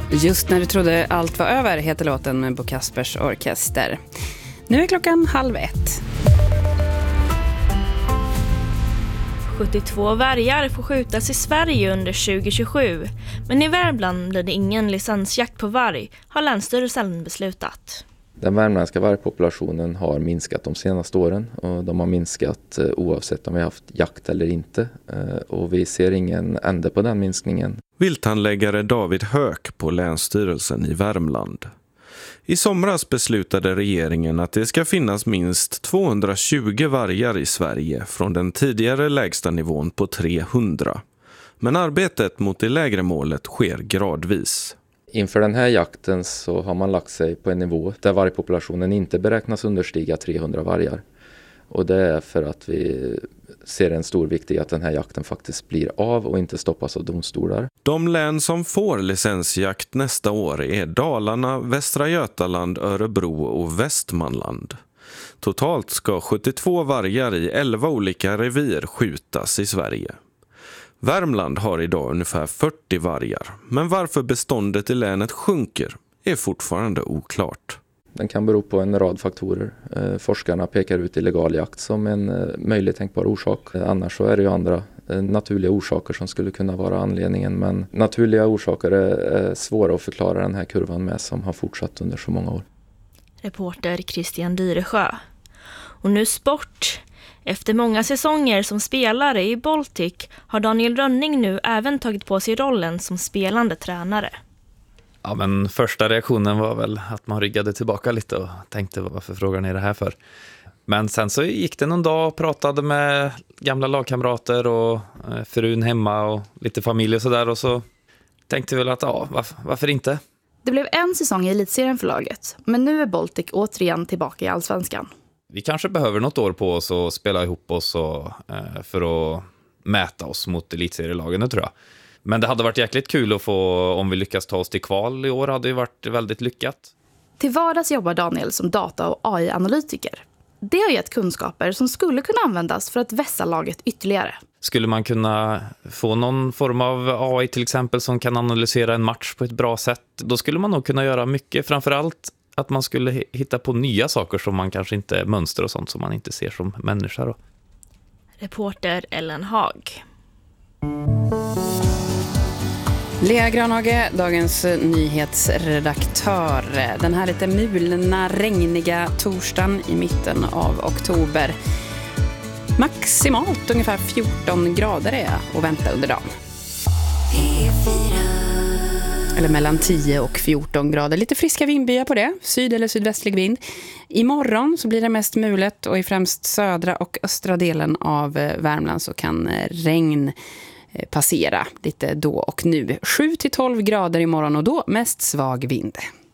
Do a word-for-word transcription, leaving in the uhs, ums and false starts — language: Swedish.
Just när du trodde allt var över heter låten med Bo Kaspers orkester. Nu är klockan halv ett. sjuttiotvå vargar får skjutas i Sverige under tjugo tjugosju. Men i Värmland blir det ingen licensjakt på varg, har Länsstyrelsen beslutat. Den värmländska vargpopulationen har minskat de senaste åren och de har minskat oavsett om vi har haft jakt eller inte. Och vi ser ingen ände på den minskningen. Vilthandläggare David Höök på Länsstyrelsen i Värmland. I somras beslutade regeringen att det ska finnas minst tvåhundratjugo vargar i Sverige från den tidigare lägsta nivån på trehundra. Men arbetet mot det lägre målet sker gradvis. Inför den här jakten så har man lagt sig på en nivå där vargpopulationen inte beräknas understiga trehundra vargar. Och det är för att vi ser en stor vikt i att den här jakten faktiskt blir av och inte stoppas av domstolar. De län som får licensjakt nästa år är Dalarna, Västra Götaland, Örebro och Västmanland. Totalt ska sjuttiotvå vargar i elva olika revir skjutas i Sverige. Värmland har idag ungefär fyrtio vargar, men varför beståndet i länet sjunker är fortfarande oklart. Den kan bero på en rad faktorer. Eh, forskarna pekar ut illegal jakt som en eh, möjlig tänkbar orsak. Eh, annars så är det ju andra eh, naturliga orsaker som skulle kunna vara anledningen. Men naturliga orsaker är, är svåra att förklara den här kurvan med som har fortsatt under så många år. Reporter Christian Dyresjö. Och nu sport. Efter många säsonger som spelare i Baltic har Daniel Rönning nu även tagit på sig rollen som spelande tränare. Ja, men första reaktionen var väl att man ryggade tillbaka lite och tänkte varför frågar ni det här för? Men sen så gick det någon dag och pratade med gamla lagkamrater och frun hemma och lite familj och sådär och så tänkte vi väl att ja, varför, varför inte? Det blev en säsong i elitserien för laget, men nu är Baltic återigen tillbaka i Allsvenskan. Vi kanske behöver något år på oss och spela ihop oss och, eh, för att mäta oss mot elitserielagen, det tror jag. Men det hade varit jäkligt kul att få, om vi lyckas ta oss till kval i år, hade det varit väldigt lyckat. Till vardags jobbar Daniel som data- och A I-analytiker. Det har gett kunskaper som skulle kunna användas för att vässa laget ytterligare. Skulle man kunna få någon form av A I till exempel som kan analysera en match på ett bra sätt, då skulle man nog kunna göra mycket. Framförallt att man skulle hitta på nya saker som man kanske inte, mönster och sånt som man inte ser som människa då. Reporter Ellen Hag. Lea Granhage, dagens nyhetsredaktör. Den här lite mulna, regniga torsdagen i mitten av oktober. Maximalt ungefär fjorton grader är att vänta under dagen. Eller mellan tio och fjorton grader. Lite friska vindbyar på det. Syd- eller sydvästlig vind. Imorgon så blir det mest mulet och i främst södra och östra delen av Värmland så kan regn passera lite då och nu. sju till tolv grader imorgon och då mest svag vind.